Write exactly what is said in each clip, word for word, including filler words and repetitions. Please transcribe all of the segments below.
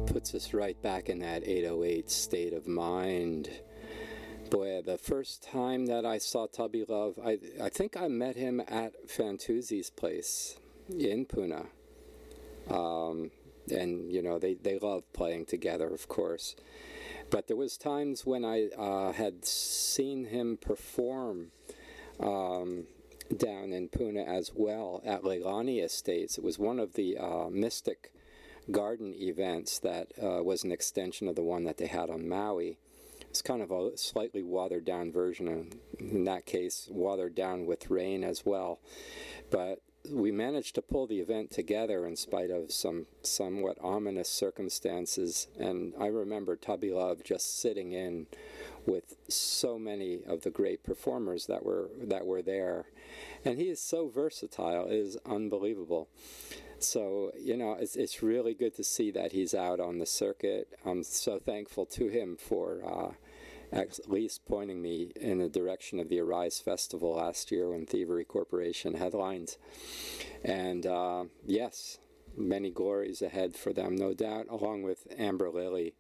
puts us right back in that eight oh eight state of mind. Boy, the first time that I saw Tubby Love, I, I think I met him at Fantuzzi's place in Pune. Um, and, you know, they, they love playing together, of course. But there was times when I uh, had seen him perform um, down in Pune as well at Leilani Estates. It was one of the uh, Mystic Garden events that uh, was an extension of the one that they had on Maui. It's kind of a slightly watered down version, and in that case, watered down with rain as well. But we managed to pull the event together in spite of some somewhat ominous circumstances. And I remember Tubby Love just sitting in with so many of the great performers that were that were there. And he is so versatile, it is unbelievable. So, you know, it's, it's really good to see that he's out on the circuit. I'm so thankful to him for uh, at least pointing me in the direction of the Arise Festival last year when Thievery Corporation headlined. And uh, yes, many glories ahead for them, no doubt, along with Amber Lily.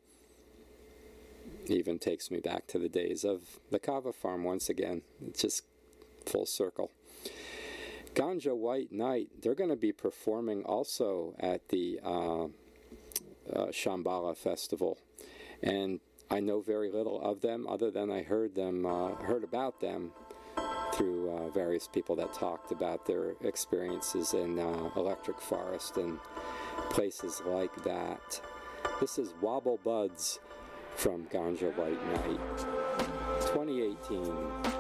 Even takes me back to the days of the Kava Farm once again. It's just full circle. Ganja White Night, they're going to be performing also at the uh, uh, Shambhala Festival. And I know very little of them other than I heard them, uh, heard about them through uh, various people that talked about their experiences in uh, Electric Forest and places like that. This is Wobble Buds from Ganja White Night, twenty eighteen.